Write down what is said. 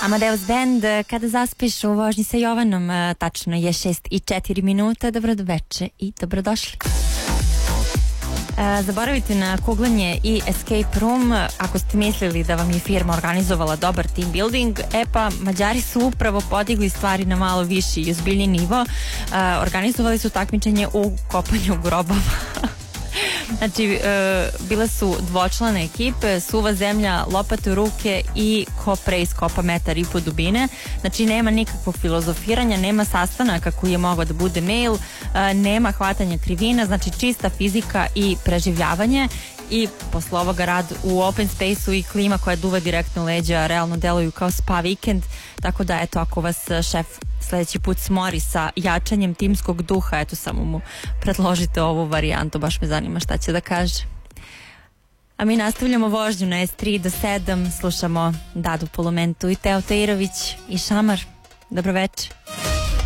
Amadeus Band, kada zaspiš u vožnji sa Jovanom, tačno je 6:04. Dobroveče i dobrodošli. Zaboravite na kuglanje i escape room ako ste mislili da vam je firma organizovala dobar team building. Pa Mađari su upravo podigli stvari na malo viši i ozbiljniji nivo. Organizovali su takmičenje u kopanju grobova. Znači, bile su dvočlane ekipe, suva zemlja, lopate u ruke i ko pre iskopa 1,5 m dubine. Znači, nema nikakvog filozofiranja, nema sastanaka koji je mogao da bude mail, nema hvatanja krivina, znači čista fizika i preživljavanje. I posle ovoga rad u open space-u i klima koja duva direktno leđa realno deluju kao spa vikend, tako da eto, ako vas šef sledeći put smori sa jačanjem timskog duha, eto samo mu predložite ovu varijantu, baš me zanima šta će da kaže. A mi nastavljamo vožnju na S3 do 7, slušamo Dadu Polumentu i Teo Teirović i Šamar. Dobroveče.